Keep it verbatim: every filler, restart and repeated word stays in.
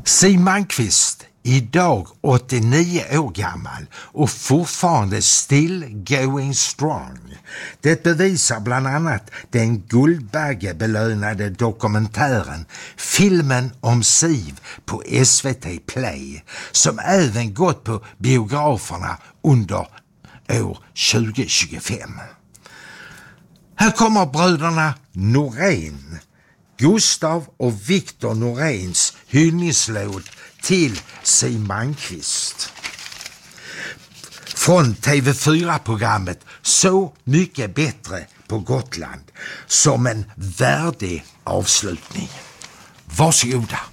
Siw Malmkvist, idag åttionio år gammal och fortfarande still going strong. Det bevisar bland annat den Guldbaggebelönade dokumentären Filmen om Siw på S V T Play, som även gått på biograferna under år tjugo tjugofem. Här kommer bröderna Norén, Gustav och Viktor Noréns hyllningslåt till Siw Malmkvist. Från T V fyra-programmet Så mycket bättre på Gotland, som en värdig avslutning. Varsågoda.